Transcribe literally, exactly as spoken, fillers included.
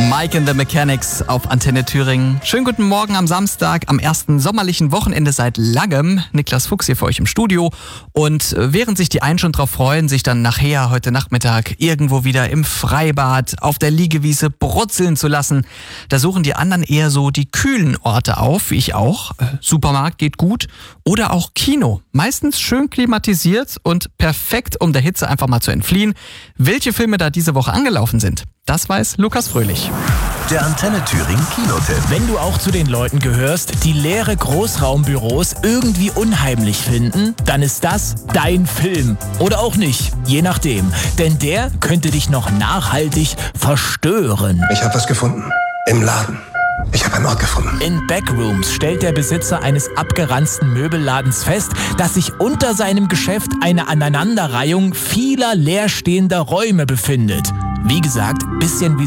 Mike and the Mechanics auf Antenne Thüringen. Schönen guten Morgen am Samstag, am ersten sommerlichen Wochenende seit langem. Niklas Fuchs hier für euch im Studio. Und während sich die einen schon drauf freuen, sich dann nachher, heute Nachmittag, irgendwo wieder im Freibad, auf der Liegewiese brutzeln zu lassen, da suchen die anderen eher so die kühlen Orte auf, wie ich auch. Supermarkt geht gut. Oder auch Kino. Meistens schön klimatisiert und perfekt, um der Hitze einfach mal zu entfliehen. Welche Filme da diese Woche angelaufen sind, das weiß Lukas Fröhlich. Der Antenne Thüringen Kinotipp. Wenn du auch zu den Leuten gehörst, die leere Großraumbüros irgendwie unheimlich finden, dann ist das dein Film. Oder auch nicht, je nachdem. Denn der könnte dich noch nachhaltig verstören. Ich habe was gefunden. Im Laden. Ich habe einen Ort gefunden. In Backrooms stellt der Besitzer eines abgeranzten Möbelladens fest, dass sich unter seinem Geschäft eine Aneinanderreihung vieler leerstehender Räume befindet. Wie gesagt, bisschen wie